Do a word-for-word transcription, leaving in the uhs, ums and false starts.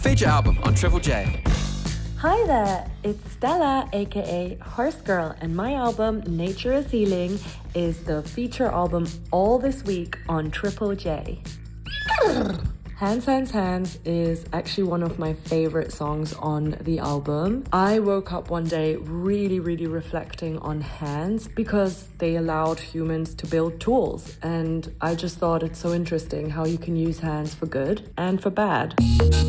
Feature album on Triple J. Hi there, it's Stella, aka Horse Girl, and my album Nature is Healing is the feature album all this week on Triple J. Hands, Hands, Hands is actually one of my favorite songs on the album. I woke up one day really, really reflecting on hands because they allowed humans to build tools, and I just thought it's so interesting how you can use hands for good and for bad.